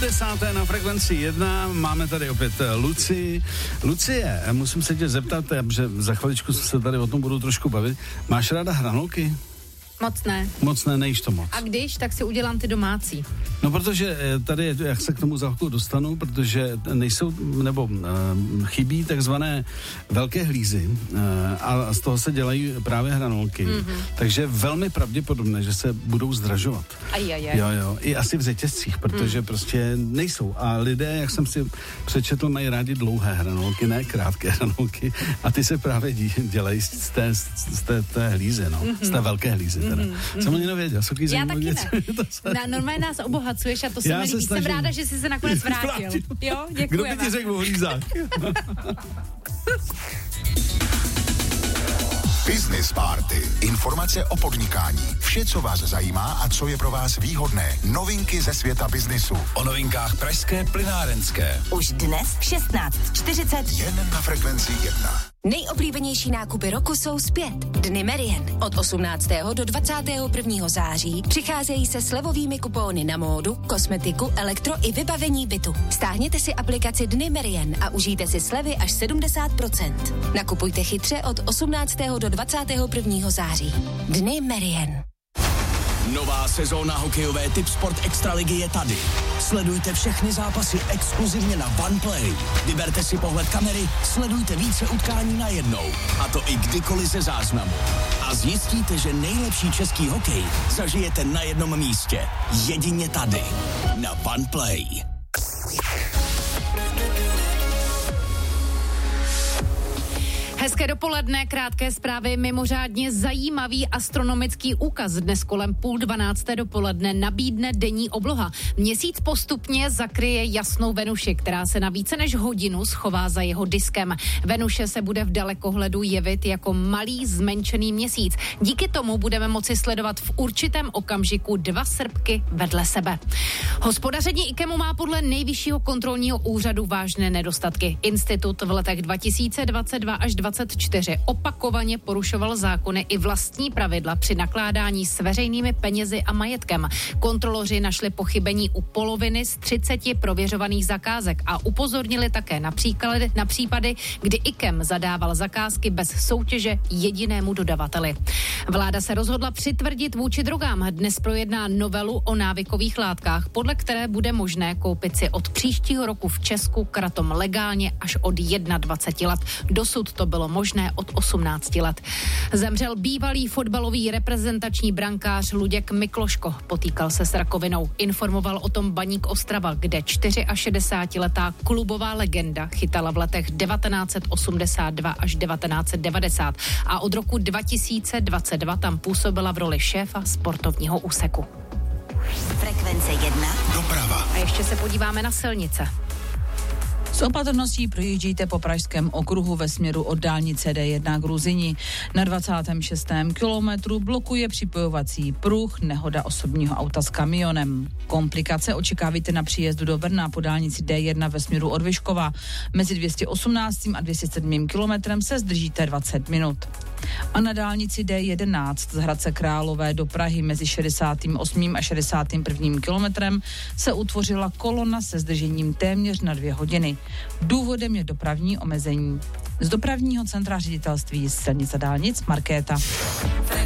10:30 na Frekvenci 1. Máme tady opět Lucii. Lucie, musím se tě zeptat, že za chviličku se tady o tom budu trošku bavit. Máš ráda hranolky? Moc ne, nejíš to moc. A když, tak si udělám ty domácí. No, protože tady, jak se k tomu za chvilku dostanu, protože nejsou, nebo chybí takzvané velké hlízy a z toho se dělají právě hranolky. Mm-hmm. Takže velmi pravděpodobné, že se budou zdražovat. Jo, i asi v řetězcích, protože prostě nejsou. A lidé, jak jsem si přečetl, mají rádi dlouhé hranolky, ne krátké hranolky. A ty se právě dělají z té hlíze, no. Mm-hmm. Z té velké hlíze. Jsem ani nevěděl. Já taky ne. Normálně nás obohacuješ a to se mi líbí. Jsem ráda, že jsi se nakonec vrátil. Jo, děkujeme. Kdo by ti řekl o hlízách? Business Party. Informace o podnikání. Vše, co vás zajímá a co je pro vás výhodné. Novinky ze světa biznisu. O novinkách pražské plynárenské. Už dnes v 16:40. Jen na Frekvenci 1. Nejoblíbenější nákupy roku jsou zpět. Dny Merian. Od 18. do 21. září přicházejí se slevovými kupóny na módu, kosmetiku, elektro i vybavení bytu. Stáhněte si aplikaci Dny Merian a užijte si slevy až 70%. Nakupujte chytře od 18. do 21. září. Dny Merian. Nová sezóna hokejové Tipsport Extraligy je tady. Sledujte všechny zápasy exkluzivně na OnePlay. Vyberte si pohled kamery, sledujte více utkání najednou. A to i kdykoliv ze záznamu. A zjistíte, že nejlepší český hokej zažijete na jednom místě. Jedině tady. Na OnePlay. Hezké dopoledne, krátké zprávy, mimořádně zajímavý astronomický úkaz. Dnes kolem 11:30 dopoledne nabídne denní obloha. Měsíc postupně zakryje jasnou Venuši, která se na více než hodinu schová za jeho diskem. Venuše se bude v dalekohledu jevit jako malý zmenšený měsíc. Díky tomu budeme moci sledovat v určitém okamžiku dva srpky vedle sebe. Hospodaření IKEMu má podle Nejvyššího kontrolního úřadu vážné nedostatky. Institut v letech 2022 až 2024 opakovaně porušoval zákony i vlastní pravidla při nakládání s veřejnými penězi a majetkem. Kontroloři našli pochybení u poloviny z 30 prověřovaných zakázek a upozornili také na případy, kdy IKEM zadával zakázky bez soutěže jedinému dodavateli. Vláda se rozhodla přitvrdit vůči drogám. Dnes projedná novelu o návykových látkách, podle které bude možné koupit si od příštího roku v Česku kratom legálně až od 21 let. Dosud to bylo možné od 18 let. Zemřel bývalý fotbalový reprezentační brankář Luděk Mikloško. Potýkal se s rakovinou. Informoval o tom Baník Ostrava, kde 64letá klubová legenda chytala v letech 1982 až 1990 a od roku 2022 tam působila v roli šéfa sportovního úseku. Frekvence 1. Doprava. A ještě se podíváme na silnice. S opatrností projíždíte po pražském okruhu ve směru od dálnice D1 k Ruzini. Na 26. kilometru blokuje připojovací pruh nehoda osobního auta s kamionem. Komplikace očekávíte na příjezdu do Brna po dálnici D1 ve směru od Vyškova. Mezi 218. a 207. kilometrem se zdržíte 20 minut. A na dálnici D11 z Hradce Králové do Prahy mezi 68. a 61. kilometrem se utvořila kolona se zdržením téměř na 2 hodiny. Důvodem je dopravní omezení. Z dopravního centra ředitelství silnic a dálnic Markéta.